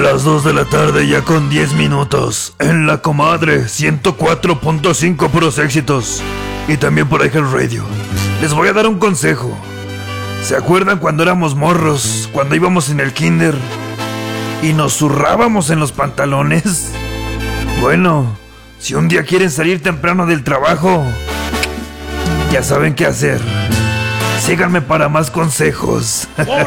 Las 2 de la tarde ya con 10 minutos. En La Comadre 104.5 puros éxitos. Y también por Eje Radio. Les voy a dar un consejo. ¿Se acuerdan cuando éramos morros? Cuando íbamos en el kinder y nos zurrábamos en los pantalones. Bueno, si un día quieren salir temprano del trabajo, ya saben qué hacer. Síganme para más consejos.